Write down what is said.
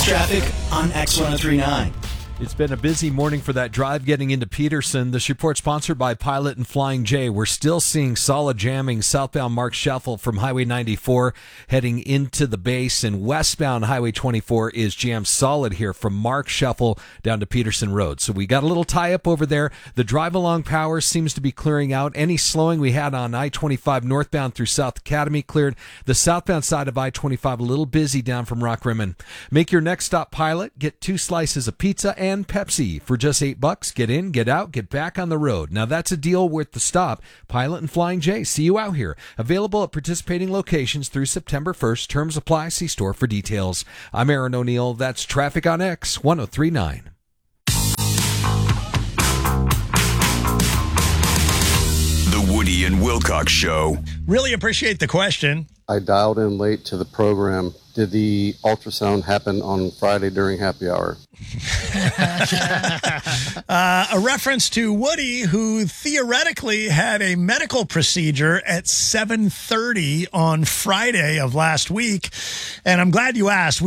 traffic on X1039. It's been a busy morning for that drive getting into Peterson. This report sponsored by Pilot and Flying J. We're still seeing solid jamming southbound Mark Scheffel from Highway 94 heading into the base, and westbound Highway 24 is jammed solid here from Mark Scheffel down to Peterson Road. So we got a little tie-up over there. The drive-along power seems to be clearing out. Any slowing we had on I-25 northbound through South Academy cleared. The southbound side of I-25 a little busy down from Rockrimmon. Make your next stop Pilot. Get 2 slices of pizza and Pepsi for just $8. Get in, get out, get back on the road. Now that's a deal worth the stop. Pilot and Flying J. See you out here. Available at participating locations through September 1st. Terms apply. See store for details. I'm Aaron O'Neill. That's Traffic on X 1039. The Woody and Wilcox Show. Really appreciate the question. I dialed in late to the program. Did the ultrasound happen on Friday during happy hour? A reference to Woody, who theoretically had a medical procedure at 7:30 on Friday of last week. And I'm glad you asked.